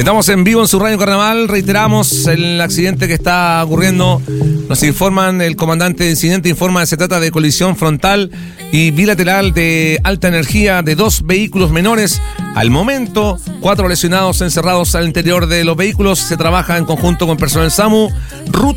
Estamos en vivo en su radio Carnaval. Reiteramos el accidente que está ocurriendo. Nos informan, el comandante de incidente informa que se trata de colisión frontal y bilateral de alta energía de 2 vehículos menores. Al momento, 4 lesionados encerrados al interior de los vehículos. Se trabaja en conjunto con personal SAMU.